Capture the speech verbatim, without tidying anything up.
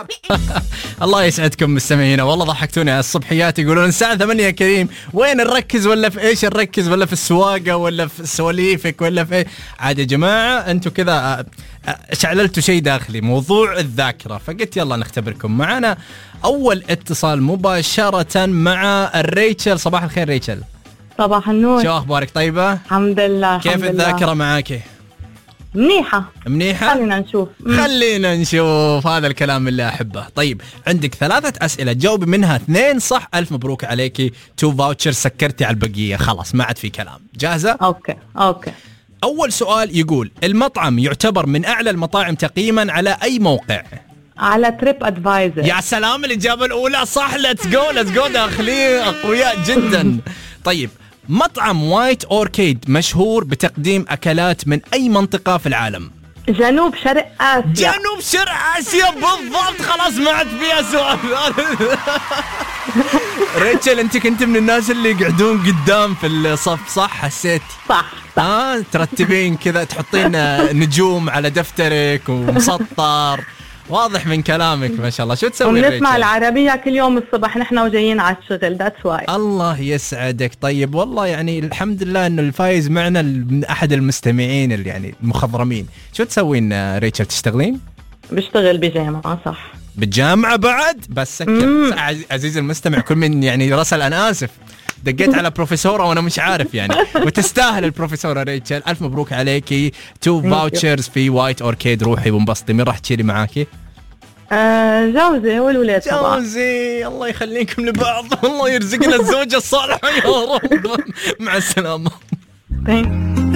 الله يسعدكم مستمعينا، والله ضحكتوني على الصبحيات. يقولون الساعة ثمانية يا كريم، وين نركز ولا في ايش نركز، ولا في السواقة ولا في سواليفك ولا في ايه؟ عاد يا جماعة انتوا كذا شعللتوا شيء داخلي، موضوع الذاكرة. فقلت يلا نختبركم. معنا أول اتصال مباشرة مع الريتشل. صباح الخير ريتشل. صباح النور. شو أخبارك؟ طيبة؟ الحمد لله. كيف الذاكرة معاكي؟ منيحة منيحة؟ خلينا نشوف خلينا نشوف، هذا الكلام اللي أحبه. طيب عندك ثلاثة أسئلة جاوبي منها اثنين صح، ألف مبروك عليكي، تو فاوتشر، سكرتي على البقية، خلاص ما عاد في كلام. جاهزة؟ أوكي أوكي. أول سؤال يقول المطعم يعتبر من أعلى المطاعم تقييما على أي موقع؟ على تريب أدفايزر. يا سلام، الإجابة الأولى صح. ليتس جو ليتس جو، داخلين أقوياء جدا. طيب مطعم وايت أوركيد مشهور بتقديم أكلات من أي منطقة في العالم؟ جنوب شرق آسيا. جنوب شرق آسيا بالضبط. خلاص ما عاد فيها سؤال. ريتشل انت كنت من الناس اللي يقعدون قدام في الصف صح؟ حسيت صح صح. اه ترتبين كذا، تحطين نجوم على دفترك ومسطر، واضح من كلامك ما شاء الله. شو تسوي ريتشل؟ ونسمع العربية كل يوم الصبح نحن وجايين على الشغل. ذاتس واي. الله يسعدك. طيب والله يعني الحمد لله انه الفايز معنا من احد المستمعين اللي يعني المخضرمين. شو تسوين ريتشل؟ تشتغلين؟ بشتغل بجامعة. صح. بالجامعة بعد؟ بس سكر عزيزي المستمع، كل من يعني رسل أنا آسف، دقيت على بروفيسورة وأنا مش عارف يعني. وتستاهل البروفيسورة ريتشل. ألف مبروك عليكي، تو فاوتشرز في وايت أوركيد. روحي وانبسطي. مين راح تشيلي معاكي؟ آه جوزي والولاد طبعا. جوزي. الله يخليكم لبعض. الله يرزقنا الزوجة الصالحة يا رب. مع السلامة.